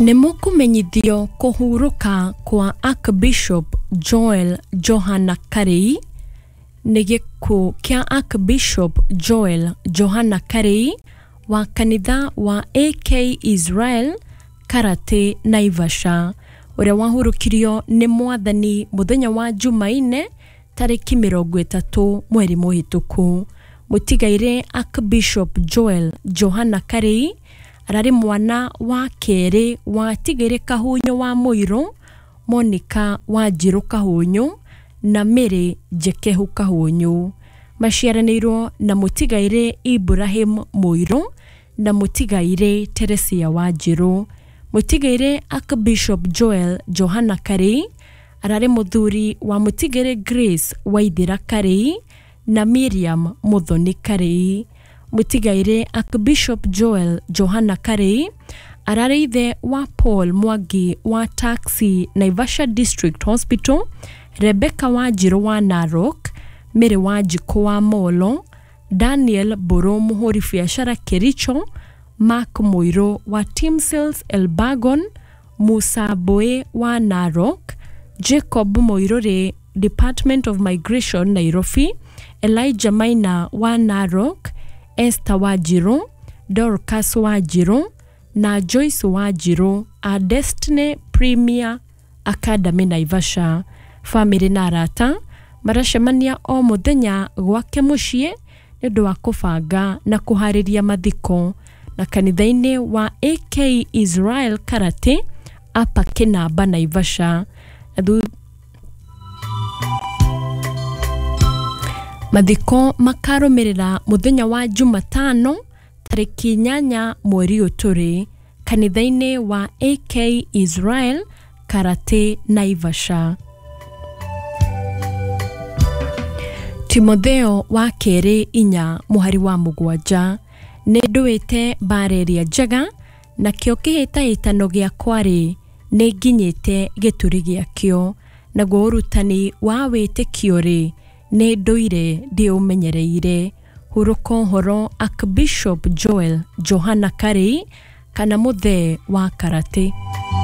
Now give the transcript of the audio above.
Nimukumenyithio kuhuruka kwa Archbishop Joel Johana Karei. Nigikuo kia Archbishop Joel Johana Karei wa kanitha wa AK Israel Karate Naivasha, uria wahurukirio ni mwathani muthenya wa Jumaine tariki 30 mweri muhituku. Mutigaire Archbishop Joel Johana Karei arari mwana wa keri wa Tigere Kahunyu wa Muiro, Monica Wanjiru Kahunyu na Mary Jekehu Kahunyu. Maciaranirwo na mutigaire Ibrahim Muiro na mutigaire Teresia Wanjiru. Mutigaire Archbishop Joel Johana Karei arari muthuri wa mutigaire Grace Waithira Karei na Miriam Muthoni Karei. Mutigaire Archbishop Joel Johana Karei arari ithe wa Paul Mwangi wa Taxi Naivasha District Hospital, Rebecca Wanjiru wa Narok, Mary Wanjiku wa Molo, Daniel Boro muhuri biashara Kericho, Mark Muiro wa Team Sales Elbagon, Musa Boe wa Narok, Jacob Muirore Department of Migration Nairobi, Elijah Maina wa Narok, Esther Wanjiru, Dorcas Wanjiru na Joyce Wanjiru a Destiny Premier Academy Naivasha. Family na arata maracemania o muthenya gwake mucie nĩũndũ wa kũbanga na kũharĩria mathiko na kanitha-inĩ wa AK Israel Karate apa Kinamba Naivasha. Mathiko makarumirira muthenya wa Jumatano tariki 8 mweri uturi kanitha-inĩ wa AK Israel Karate Naivasha. Timotheo wa keri 4 muhari wa mugwanja ninduite bareria njega na kio kihitaitano giakwa ri ninginyite gituri giakio naguo urutani wa witikio ri ni nduire ndiumenyereire. Huruko horo Archbishop Joel Johana Karei kana muthe wa Karate.